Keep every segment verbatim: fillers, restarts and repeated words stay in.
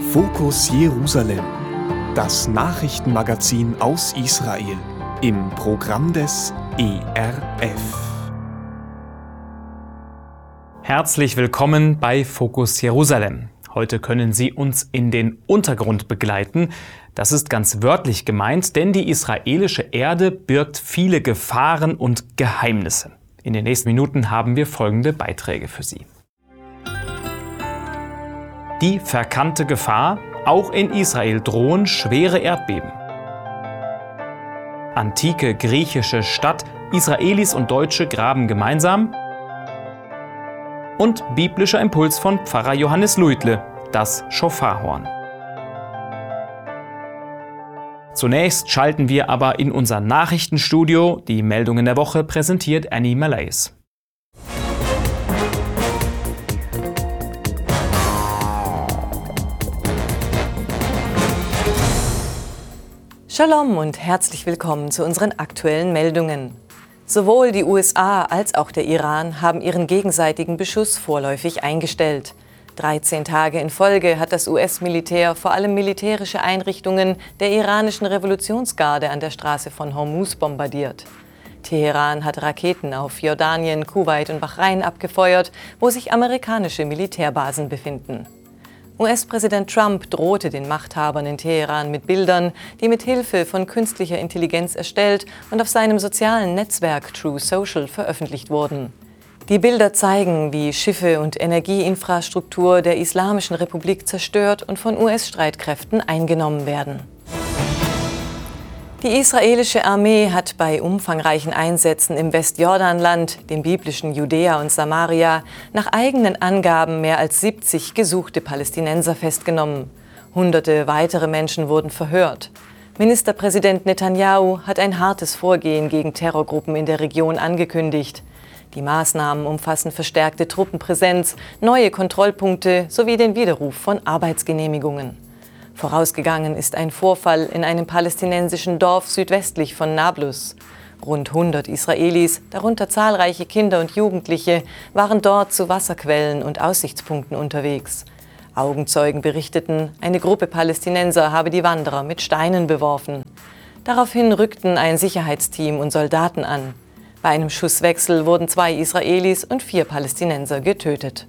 Fokus Jerusalem, das Nachrichtenmagazin aus Israel im Programm des E R F. Herzlich willkommen bei Fokus Jerusalem. Heute können Sie uns in den Untergrund begleiten. Das ist ganz wörtlich gemeint, denn die israelische Erde birgt viele Gefahren und Geheimnisse. In den nächsten Minuten haben wir folgende Beiträge für Sie. Die verkannte Gefahr: Auch in Israel drohen schwere Erdbeben. Antike griechische Stadt: Israelis und Deutsche graben gemeinsam. Und biblischer Impuls von Pfarrer Johannes Luitle: Das Schofarhorn. Zunächst schalten wir aber in unser Nachrichtenstudio. Die Meldungen der Woche präsentiert Annie Malays. Shalom und herzlich willkommen zu unseren aktuellen Meldungen. Sowohl die U S A als auch der Iran haben ihren gegenseitigen Beschuss vorläufig eingestellt. dreizehn Tage in Folge hat das U S-Militär vor allem militärische Einrichtungen der iranischen Revolutionsgarde an der Straße von Hormuz bombardiert. Teheran hat Raketen auf Jordanien, Kuwait und Bahrain abgefeuert, wo sich amerikanische Militärbasen befinden. U S-Präsident Trump drohte den Machthabern in Teheran mit Bildern, die mit Hilfe von künstlicher Intelligenz erstellt und auf seinem sozialen Netzwerk True Social veröffentlicht wurden. Die Bilder zeigen, wie Schiffe und Energieinfrastruktur der Islamischen Republik zerstört und von U S-Streitkräften eingenommen werden. Die israelische Armee hat bei umfangreichen Einsätzen im Westjordanland, dem biblischen Judäa und Samaria, nach eigenen Angaben mehr als siebzig gesuchte Palästinenser festgenommen. Hunderte weitere Menschen wurden verhört. Ministerpräsident Netanyahu hat ein hartes Vorgehen gegen Terrorgruppen in der Region angekündigt. Die Maßnahmen umfassen verstärkte Truppenpräsenz, neue Kontrollpunkte sowie den Widerruf von Arbeitsgenehmigungen. Vorausgegangen ist ein Vorfall in einem palästinensischen Dorf südwestlich von Nablus. Rund hundert Israelis, darunter zahlreiche Kinder und Jugendliche, waren dort zu Wasserquellen und Aussichtspunkten unterwegs. Augenzeugen berichteten, eine Gruppe Palästinenser habe die Wanderer mit Steinen beworfen. Daraufhin rückten ein Sicherheitsteam und Soldaten an. Bei einem Schusswechsel wurden zwei Israelis und vier Palästinenser getötet.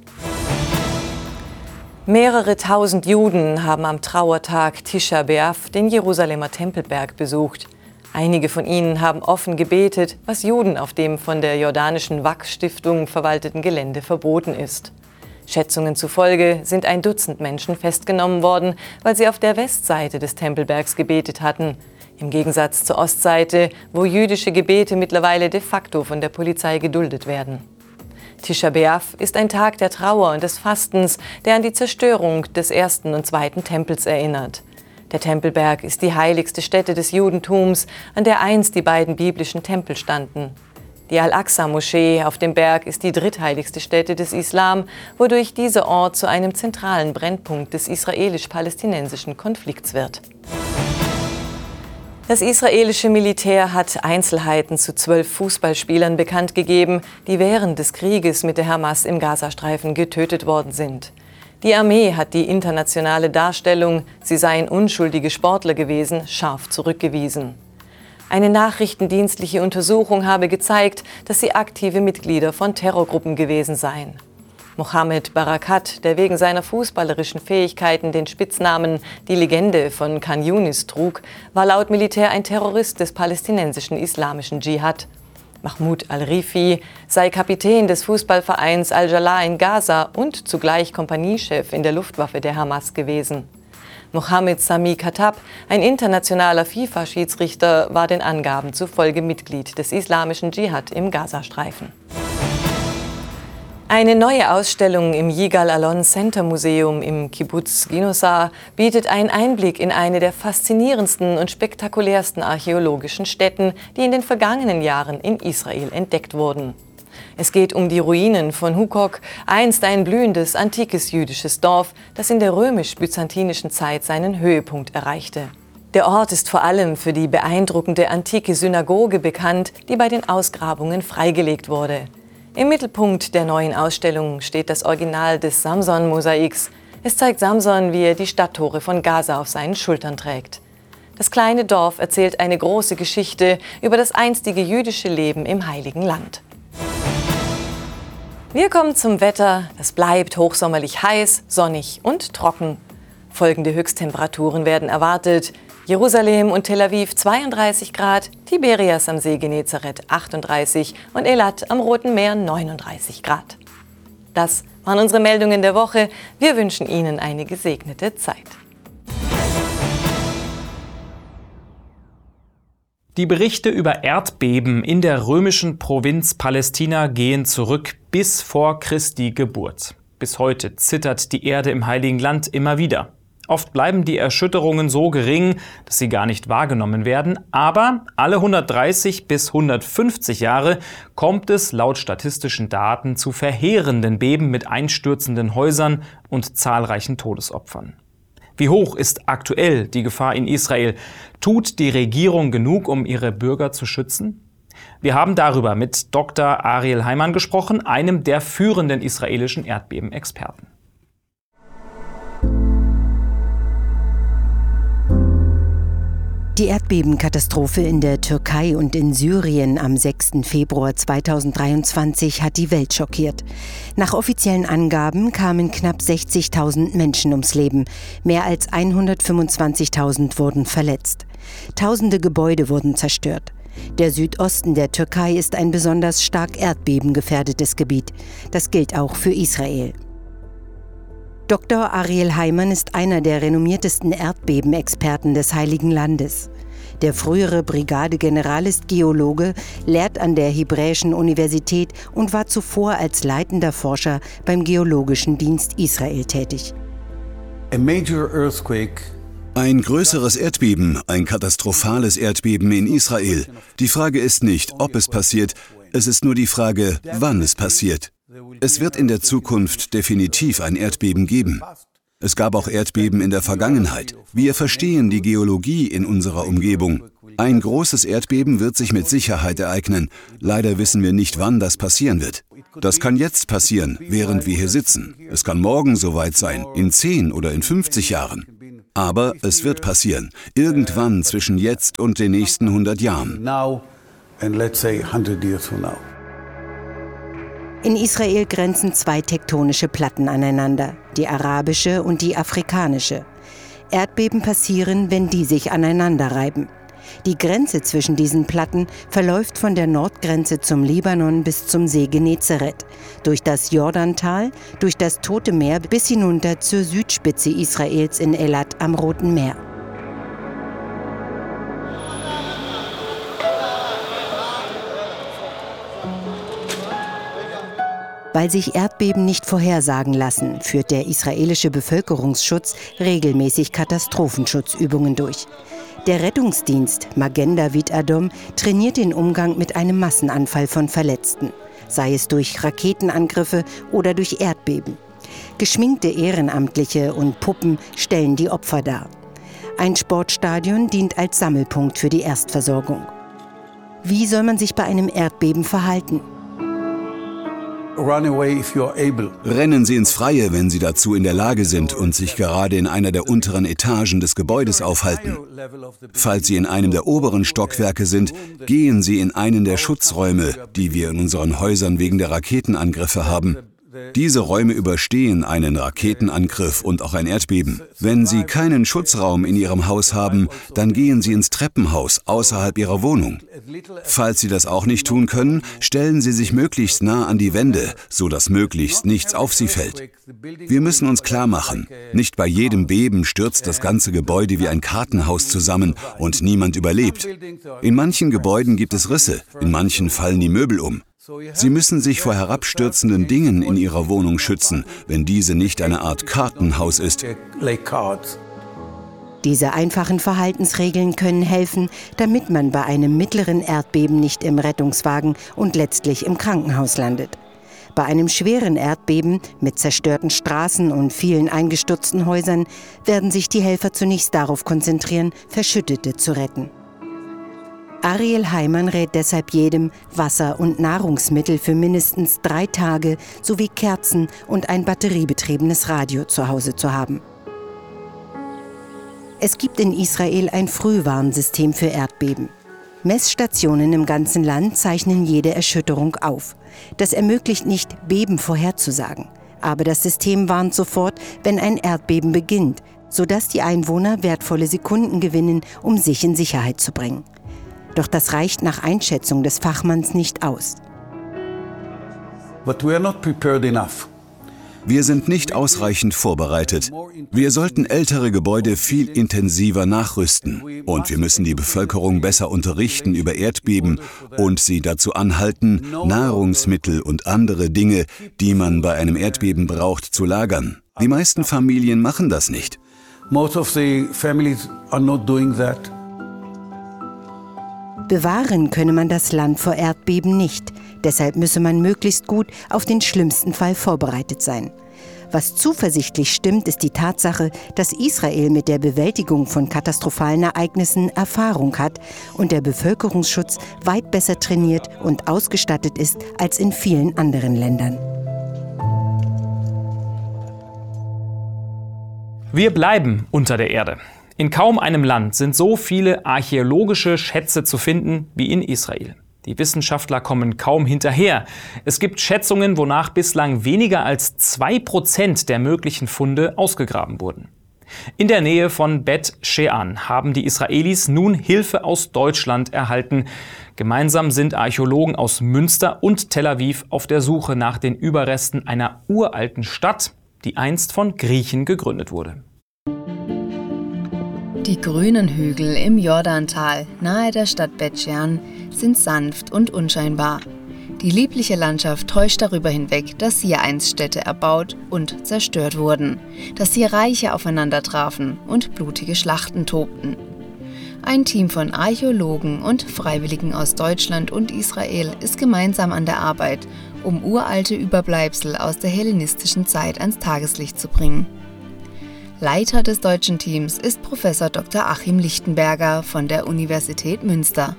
Mehrere tausend Juden haben am Trauertag Tisha B'Av den Jerusalemer Tempelberg besucht. Einige von ihnen haben offen gebetet, was Juden auf dem von der jordanischen Waqf-Stiftung verwalteten Gelände verboten ist. Schätzungen zufolge sind ein Dutzend Menschen festgenommen worden, weil sie auf der Westseite des Tempelbergs gebetet hatten. Im Gegensatz zur Ostseite, wo jüdische Gebete mittlerweile de facto von der Polizei geduldet werden. Tisha B'Av ist ein Tag der Trauer und des Fastens, der an die Zerstörung des ersten und zweiten Tempels erinnert. Der Tempelberg ist die heiligste Stätte des Judentums, an der einst die beiden biblischen Tempel standen. Die Al-Aqsa-Moschee auf dem Berg ist die drittheiligste Stätte des Islam, wodurch dieser Ort zu einem zentralen Brennpunkt des israelisch-palästinensischen Konflikts wird. Das israelische Militär hat Einzelheiten zu zwölf Fußballspielern bekannt gegeben, die während des Krieges mit der Hamas im Gazastreifen getötet worden sind. Die Armee hat die internationale Darstellung, sie seien unschuldige Sportler gewesen, scharf zurückgewiesen. Eine nachrichtendienstliche Untersuchung habe gezeigt, dass sie aktive Mitglieder von Terrorgruppen gewesen seien. Mohammed Barakat, der wegen seiner fußballerischen Fähigkeiten den Spitznamen die Legende von Khan Yunis trug, war laut Militär ein Terrorist des palästinensischen islamischen Dschihad. Mahmoud al-Rifi sei Kapitän des Fußballvereins Al-Jalaa in Gaza und zugleich Kompaniechef in der Luftwaffe der Hamas gewesen. Mohammed Sami Khattab, ein internationaler FIFA-Schiedsrichter, war den Angaben zufolge Mitglied des islamischen Dschihad im Gazastreifen. Eine neue Ausstellung im Yigal Allon Center Museum im Kibbuz Ginosar bietet einen Einblick in eine der faszinierendsten und spektakulärsten archäologischen Stätten, die in den vergangenen Jahren in Israel entdeckt wurden. Es geht um die Ruinen von Hukok, einst ein blühendes, antikes jüdisches Dorf, das in der römisch-byzantinischen Zeit seinen Höhepunkt erreichte. Der Ort ist vor allem für die beeindruckende antike Synagoge bekannt, die bei den Ausgrabungen freigelegt wurde. Im Mittelpunkt der neuen Ausstellung steht das Original des Samson-Mosaiks. Es zeigt Samson, wie er die Stadttore von Gaza auf seinen Schultern trägt. Das kleine Dorf erzählt eine große Geschichte über das einstige jüdische Leben im Heiligen Land. Wir kommen zum Wetter. Es bleibt hochsommerlich heiß, sonnig und trocken. Folgende Höchsttemperaturen werden erwartet: Jerusalem und Tel Aviv zweiunddreißig Grad, Tiberias am See Genezareth achtunddreißig und Elat am Roten Meer neununddreißig Grad. Das waren unsere Meldungen der Woche. Wir wünschen Ihnen eine gesegnete Zeit. Die Berichte über Erdbeben in der römischen Provinz Palästina gehen zurück bis vor Christi Geburt. Bis heute zittert die Erde im Heiligen Land immer wieder. Oft bleiben die Erschütterungen so gering, dass sie gar nicht wahrgenommen werden. Aber alle hundertdreißig bis hundertfünfzig Jahre kommt es laut statistischen Daten zu verheerenden Beben mit einstürzenden Häusern und zahlreichen Todesopfern. Wie hoch ist aktuell die Gefahr in Israel? Tut die Regierung genug, um ihre Bürger zu schützen? Wir haben darüber mit Doktor Ariel Heimann gesprochen, einem der führenden israelischen Erdbebenexperten. Die Erdbebenkatastrophe in der Türkei und in Syrien am sechsten Februar zweitausenddreiundzwanzig hat die Welt schockiert. Nach offiziellen Angaben kamen knapp sechzigtausend Menschen ums Leben. Mehr als hundertfünfundzwanzigtausend wurden verletzt. Tausende Gebäude wurden zerstört. Der Südosten der Türkei ist ein besonders stark erdbebengefährdetes Gebiet. Das gilt auch für Israel. Doktor Ariel Heimann ist einer der renommiertesten Erdbebenexperten des Heiligen Landes. Der frühere Brigadegeneral ist Geologe, lehrt an der Hebräischen Universität und war zuvor als leitender Forscher beim Geologischen Dienst Israel tätig. Ein größeres Erdbeben, ein katastrophales Erdbeben in Israel. Die Frage ist nicht, ob es passiert, es ist nur die Frage, wann es passiert. Es wird in der Zukunft definitiv ein Erdbeben geben. Es gab auch Erdbeben in der Vergangenheit. Wir verstehen die Geologie in unserer Umgebung. Ein großes Erdbeben wird sich mit Sicherheit ereignen. Leider wissen wir nicht, wann das passieren wird. Das kann jetzt passieren, während wir hier sitzen. Es kann morgen soweit sein, in zehn oder in fünfzig Jahren. Aber es wird passieren, irgendwann zwischen jetzt und den nächsten hundert Jahren. In Israel grenzen zwei tektonische Platten aneinander, die arabische und die afrikanische. Erdbeben passieren, wenn die sich aneinander reiben. Die Grenze zwischen diesen Platten verläuft von der Nordgrenze zum Libanon bis zum See Genezareth, durch das Jordantal, durch das Tote Meer bis hinunter zur Südspitze Israels in Elat am Roten Meer. Weil sich Erdbeben nicht vorhersagen lassen, führt der israelische Bevölkerungsschutz regelmäßig Katastrophenschutzübungen durch. Der Rettungsdienst Magen David Adom trainiert den Umgang mit einem Massenanfall von Verletzten, sei es durch Raketenangriffe oder durch Erdbeben. Geschminkte Ehrenamtliche und Puppen stellen die Opfer dar. Ein Sportstadion dient als Sammelpunkt für die Erstversorgung. Wie soll man sich bei einem Erdbeben verhalten? Rennen Sie ins Freie, wenn Sie dazu in der Lage sind und sich gerade in einer der unteren Etagen des Gebäudes aufhalten. Falls Sie in einem der oberen Stockwerke sind, gehen Sie in einen der Schutzräume, die wir in unseren Häusern wegen der Raketenangriffe haben. Diese Räume überstehen einen Raketenangriff und auch ein Erdbeben. Wenn Sie keinen Schutzraum in Ihrem Haus haben, dann gehen Sie ins Treppenhaus außerhalb Ihrer Wohnung. Falls Sie das auch nicht tun können, stellen Sie sich möglichst nah an die Wände, sodass möglichst nichts auf Sie fällt. Wir müssen uns klar machen, nicht bei jedem Beben stürzt das ganze Gebäude wie ein Kartenhaus zusammen und niemand überlebt. In manchen Gebäuden gibt es Risse, in manchen fallen die Möbel um. Sie müssen sich vor herabstürzenden Dingen in Ihrer Wohnung schützen, wenn diese nicht eine Art Kartenhaus ist. Diese einfachen Verhaltensregeln können helfen, damit man bei einem mittleren Erdbeben nicht im Rettungswagen und letztlich im Krankenhaus landet. Bei einem schweren Erdbeben mit zerstörten Straßen und vielen eingestürzten Häusern werden sich die Helfer zunächst darauf konzentrieren, Verschüttete zu retten. Ariel Heimann rät deshalb jedem, Wasser und Nahrungsmittel für mindestens drei Tage sowie Kerzen und ein batteriebetriebenes Radio zu Hause zu haben. Es gibt in Israel ein Frühwarnsystem für Erdbeben. Messstationen im ganzen Land zeichnen jede Erschütterung auf. Das ermöglicht nicht, Beben vorherzusagen. Aber das System warnt sofort, wenn ein Erdbeben beginnt, sodass die Einwohner wertvolle Sekunden gewinnen, um sich in Sicherheit zu bringen. Doch das reicht nach Einschätzung des Fachmanns nicht aus. But we are not prepared enough. Wir sind nicht ausreichend vorbereitet. Wir sollten ältere Gebäude viel intensiver nachrüsten. Und wir müssen die Bevölkerung besser unterrichten über Erdbeben und sie dazu anhalten, Nahrungsmittel und andere Dinge, die man bei einem Erdbeben braucht, zu lagern. Die meisten Familien machen das nicht. Most of the families are not doing that. Bewahren könne man das Land vor Erdbeben nicht. Deshalb müsse man möglichst gut auf den schlimmsten Fall vorbereitet sein. Was zuversichtlich stimmt, ist die Tatsache, dass Israel mit der Bewältigung von katastrophalen Ereignissen Erfahrung hat und der Bevölkerungsschutz weit besser trainiert und ausgestattet ist als in vielen anderen Ländern. Wir bleiben unter der Erde. In kaum einem Land sind so viele archäologische Schätze zu finden wie in Israel. Die Wissenschaftler kommen kaum hinterher. Es gibt Schätzungen, wonach bislang weniger als zwei Prozent der möglichen Funde ausgegraben wurden. In der Nähe von Bet Shean haben die Israelis nun Hilfe aus Deutschland erhalten. Gemeinsam sind Archäologen aus Münster und Tel Aviv auf der Suche nach den Überresten einer uralten Stadt, die einst von Griechen gegründet wurde. Die grünen Hügel im Jordantal nahe der Stadt Bet Shean sind sanft und unscheinbar. Die liebliche Landschaft täuscht darüber hinweg, dass hier einst Städte erbaut und zerstört wurden, dass hier Reiche aufeinander trafen und blutige Schlachten tobten. Ein Team von Archäologen und Freiwilligen aus Deutschland und Israel ist gemeinsam an der Arbeit, um uralte Überbleibsel aus der hellenistischen Zeit ans Tageslicht zu bringen. Leiter des deutschen Teams ist Professor Doktor Achim Lichtenberger von der Universität Münster.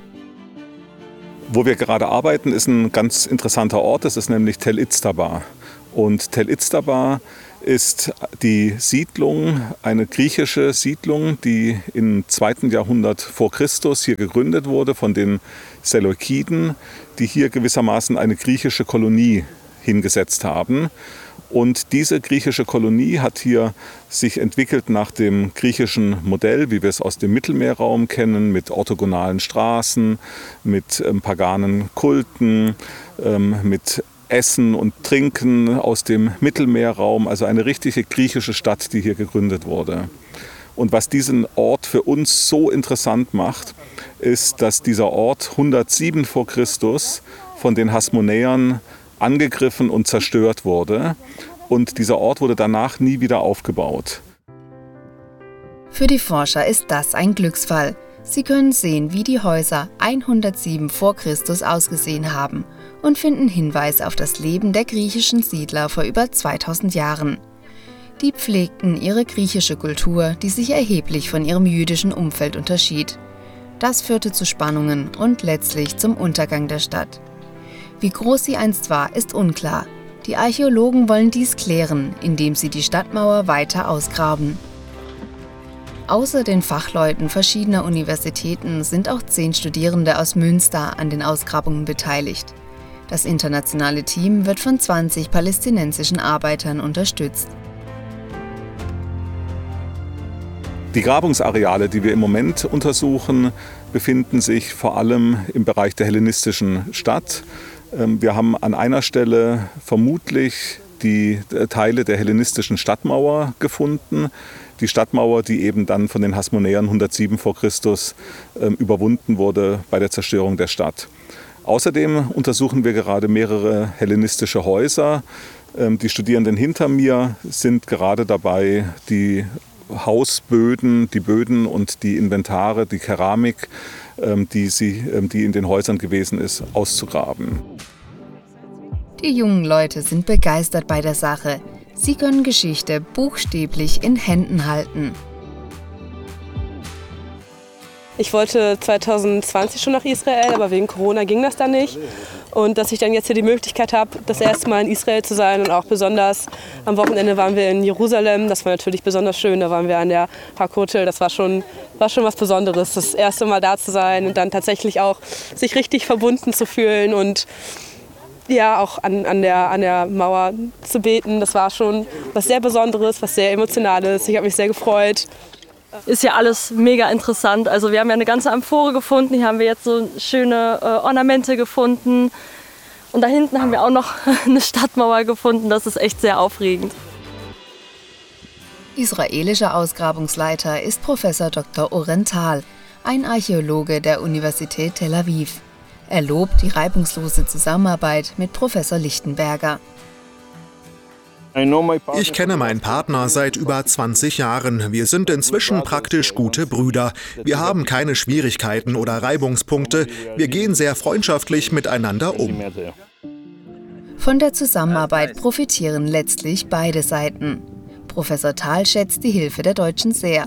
Wo wir gerade arbeiten, ist ein ganz interessanter Ort, das ist nämlich Tel Itztabar. Und Tel Itztabar ist die Siedlung, eine griechische Siedlung, die im zweiten Jahrhundert vor Christus hier gegründet wurde von den Seleukiden, die hier gewissermaßen eine griechische Kolonie hingesetzt haben. Und diese griechische Kolonie hat hier sich entwickelt nach dem griechischen Modell, wie wir es aus dem Mittelmeerraum kennen, mit orthogonalen Straßen, mit ähm, paganen Kulten, ähm, mit Essen und Trinken aus dem Mittelmeerraum. Also eine richtige griechische Stadt, die hier gegründet wurde. Und was diesen Ort für uns so interessant macht, ist, dass dieser Ort hundertsieben vor Christus von den Hasmonäern angegriffen und zerstört wurde. Und dieser Ort wurde danach nie wieder aufgebaut. Für die Forscher ist das ein Glücksfall. Sie können sehen, wie die Häuser hundertsieben vor Christus ausgesehen haben und finden Hinweise auf das Leben der griechischen Siedler vor über zweitausend Jahren. Die pflegten ihre griechische Kultur, die sich erheblich von ihrem jüdischen Umfeld unterschied. Das führte zu Spannungen und letztlich zum Untergang der Stadt. Wie groß sie einst war, ist unklar. Die Archäologen wollen dies klären, indem sie die Stadtmauer weiter ausgraben. Außer den Fachleuten verschiedener Universitäten sind auch zehn Studierende aus Münster an den Ausgrabungen beteiligt. Das internationale Team wird von zwanzig palästinensischen Arbeitern unterstützt. Die Grabungsareale, die wir im Moment untersuchen, befinden sich vor allem im Bereich der hellenistischen Stadt. Wir haben an einer Stelle vermutlich die Teile der hellenistischen Stadtmauer gefunden. Die Stadtmauer, die eben dann von den Hasmonäern hundertsieben vor Christus überwunden wurde bei der Zerstörung der Stadt. Außerdem untersuchen wir gerade mehrere hellenistische Häuser. Die Studierenden hinter mir sind gerade dabei, die Hausböden, die Böden und die Inventare, die Keramik, die, sie, die in den Häusern gewesen ist, auszugraben. Die jungen Leute sind begeistert bei der Sache. Sie können Geschichte buchstäblich in Händen halten. Ich wollte zwanzig zwanzig schon nach Israel, aber wegen Corona ging das dann nicht. Und dass ich dann jetzt hier die Möglichkeit habe, das erste Mal in Israel zu sein und auch besonders am Wochenende waren wir in Jerusalem. Das war natürlich besonders schön, da waren wir an der Hakotel. Das war schon, war schon was Besonderes, das erste Mal da zu sein und dann tatsächlich auch sich richtig verbunden zu fühlen und ja, auch an, an, der, an der Mauer zu beten. Das war schon was sehr Besonderes, was sehr Emotionales. Ich habe mich sehr gefreut. Ist ja alles mega interessant. Also wir haben ja eine ganze Amphore gefunden, hier haben wir jetzt so schöne äh, Ornamente gefunden. Und da hinten haben wir auch noch eine Stadtmauer gefunden. Das ist echt sehr aufregend. Israelischer Ausgrabungsleiter ist Professor Doktor Oren Tal, ein Archäologe der Universität Tel Aviv. Er lobt die reibungslose Zusammenarbeit mit Professor Lichtenberger. Ich kenne meinen Partner seit über zwanzig Jahren. Wir sind inzwischen praktisch gute Brüder. Wir haben keine Schwierigkeiten oder Reibungspunkte. Wir gehen sehr freundschaftlich miteinander um. Von der Zusammenarbeit profitieren letztlich beide Seiten. Professor Tal schätzt die Hilfe der Deutschen sehr.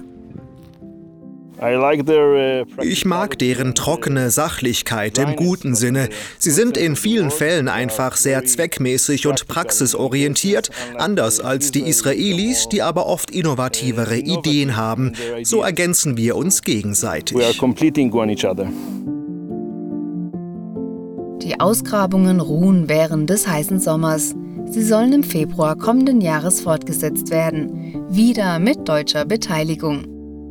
Ich mag deren trockene Sachlichkeit im guten Sinne. Sie sind in vielen Fällen einfach sehr zweckmäßig und praxisorientiert, anders als die Israelis, die aber oft innovativere Ideen haben. So ergänzen wir uns gegenseitig. Die Ausgrabungen ruhen während des heißen Sommers. Sie sollen im Februar kommenden Jahres fortgesetzt werden, wieder mit deutscher Beteiligung.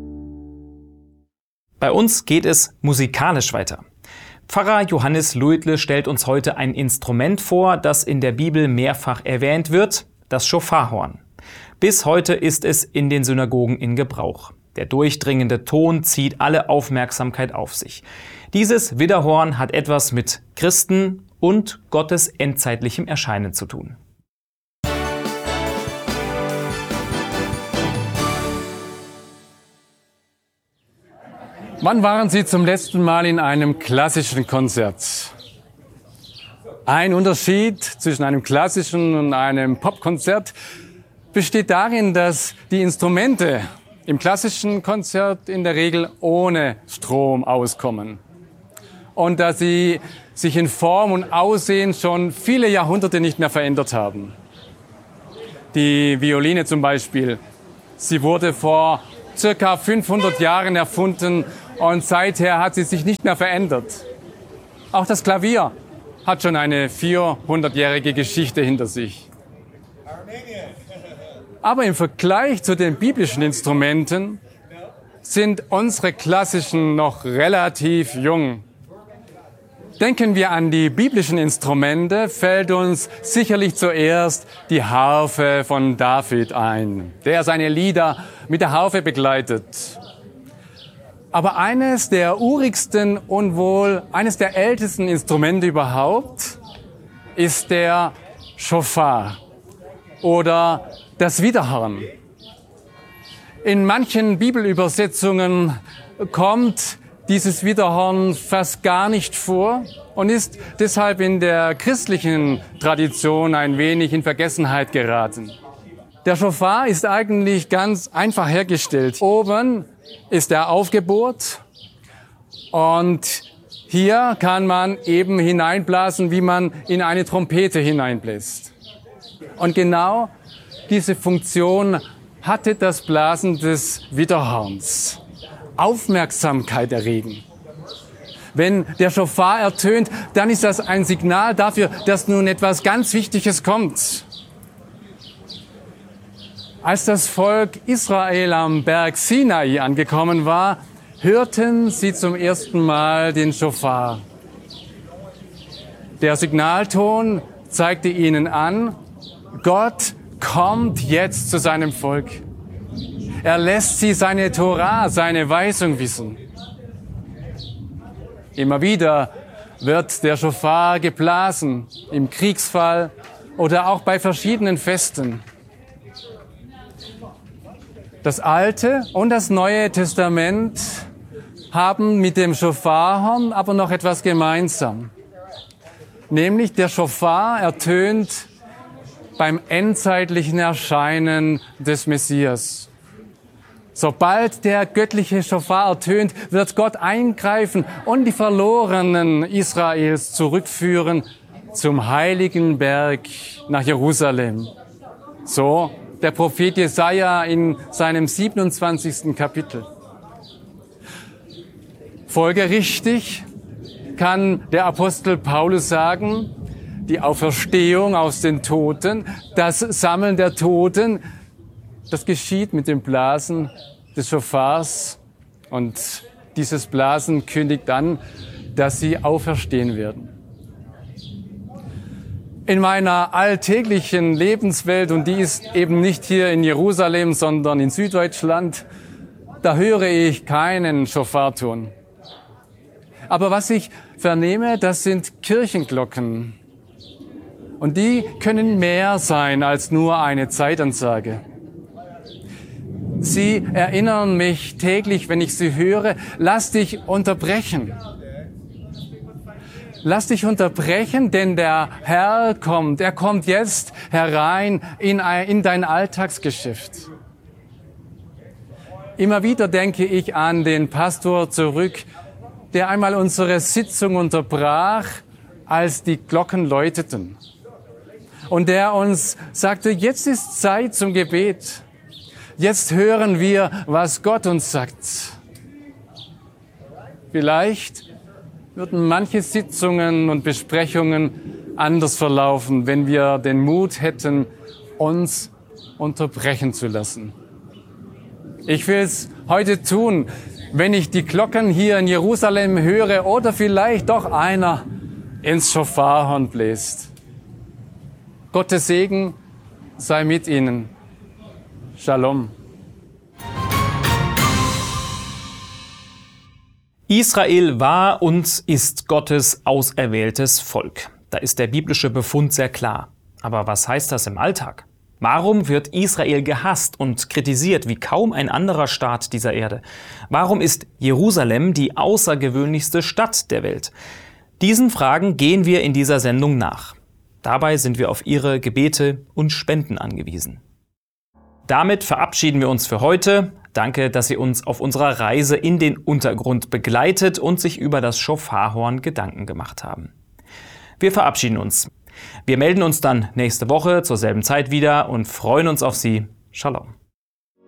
Bei uns geht es musikalisch weiter. Pfarrer Johannes Luitle stellt uns heute ein Instrument vor, das in der Bibel mehrfach erwähnt wird, das Schofarhorn. Bis heute ist es in den Synagogen in Gebrauch. Der durchdringende Ton zieht alle Aufmerksamkeit auf sich. Dieses Widderhorn hat etwas mit Christen und Gottes endzeitlichem Erscheinen zu tun. Wann waren Sie zum letzten Mal in einem klassischen Konzert? Ein Unterschied zwischen einem klassischen und einem Popkonzert besteht darin, dass die Instrumente im klassischen Konzert in der Regel ohne Strom auskommen und dass sie sich in Form und Aussehen schon viele Jahrhunderte nicht mehr verändert haben. Die Violine zum Beispiel, sie wurde vor circa fünfhundert Jahren erfunden und seither hat sie sich nicht mehr verändert. Auch das Klavier hat schon eine vierhundertjährige Geschichte hinter sich. Aber im Vergleich zu den biblischen Instrumenten sind unsere klassischen noch relativ jung. Denken wir an die biblischen Instrumente, fällt uns sicherlich zuerst die Harfe von David ein, der seine Lieder mit der Harfe begleitet. Aber eines der urigsten und wohl eines der ältesten Instrumente überhaupt ist der Schofar oder das Widderhorn. In manchen Bibelübersetzungen kommt dieses Widderhorn fast gar nicht vor und ist deshalb in der christlichen Tradition ein wenig in Vergessenheit geraten. Der Schofar ist eigentlich ganz einfach hergestellt. Oben ist er aufgebohrt und hier kann man eben hineinblasen, wie man in eine Trompete hineinbläst. Und genau diese Funktion hatte das Blasen des Widderhorns. Aufmerksamkeit erregen. Wenn der Schofar ertönt, dann ist das ein Signal dafür, dass nun etwas ganz Wichtiges kommt. Als das Volk Israel am Berg Sinai angekommen war, hörten sie zum ersten Mal den Schofar. Der Signalton zeigte ihnen an, Gott kommt jetzt zu seinem Volk. Er lässt sie seine Torah, seine Weisung wissen. Immer wieder wird der Schofar geblasen, im Kriegsfall oder auch bei verschiedenen Festen. Das Alte und das Neue Testament haben mit dem Schofarhorn aber noch etwas gemeinsam. Nämlich der Schofar ertönt beim endzeitlichen Erscheinen des Messias. Sobald der göttliche Schofar ertönt, wird Gott eingreifen und die Verlorenen Israels zurückführen zum heiligen Berg nach Jerusalem. So der Prophet Jesaja in seinem siebenundzwanzigsten Kapitel. Folgerichtig kann der Apostel Paulus sagen, die Auferstehung aus den Toten, das Sammeln der Toten, das geschieht mit dem Blasen des Schofars und dieses Blasen kündigt an, dass sie auferstehen werden. In meiner alltäglichen Lebenswelt, und die ist eben nicht hier in Jerusalem, sondern in Süddeutschland, da höre ich keinen Schofarton. Aber was ich vernehme, das sind Kirchenglocken. Und die können mehr sein als nur eine Zeitansage. Sie erinnern mich täglich, wenn ich sie höre, lass dich unterbrechen. Lass dich unterbrechen, denn der Herr kommt. Er kommt jetzt herein in, ein, in dein Alltagsgeschäft. Immer wieder denke ich an den Pastor zurück, der einmal unsere Sitzung unterbrach, als die Glocken läuteten. Und der uns sagte, jetzt ist Zeit zum Gebet. Jetzt hören wir, was Gott uns sagt. Vielleicht würden manche Sitzungen und Besprechungen anders verlaufen, wenn wir den Mut hätten, uns unterbrechen zu lassen. Ich will es heute tun, wenn ich die Glocken hier in Jerusalem höre oder vielleicht doch einer ins Schofarhorn bläst. Gottes Segen sei mit Ihnen. Shalom. Israel war und ist Gottes auserwähltes Volk. Da ist der biblische Befund sehr klar. Aber was heißt das im Alltag? Warum wird Israel gehasst und kritisiert wie kaum ein anderer Staat dieser Erde? Warum ist Jerusalem die außergewöhnlichste Stadt der Welt? Diesen Fragen gehen wir in dieser Sendung nach. Dabei sind wir auf Ihre Gebete und Spenden angewiesen. Damit verabschieden wir uns für heute. Danke, dass Sie uns auf unserer Reise in den Untergrund begleitet und sich über das Schofarhorn Gedanken gemacht haben. Wir verabschieden uns. Wir melden uns dann nächste Woche zur selben Zeit wieder und freuen uns auf Sie. Shalom.